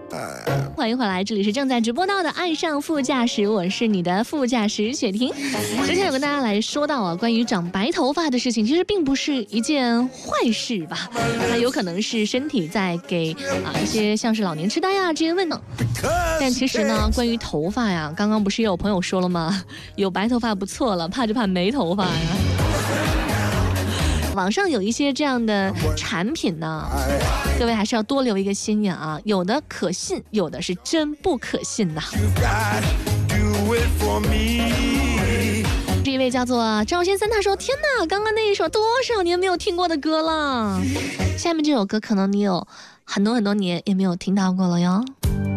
欢迎回来，这里是正在直播到的爱上副驾驶，我是你的副驾驶雪婷。之前有跟大家来说到关于长白头发的事情，其实并不是一件坏事吧，它有可能是身体在给一些像是老年痴呆这些问呢。但其实呢，关于头发呀，刚刚不是也有朋友说了吗？有白头发不错了，怕就怕没头发呀。网上有一些这样的产品呢，各位还是要多留一个心眼啊，有的可信，有的是真不可信呐。这一位叫做赵先生，他说：“天哪，刚刚那一首多少年没有听过的歌了，下面这首歌可能你有很多年也没有听到过了哟。”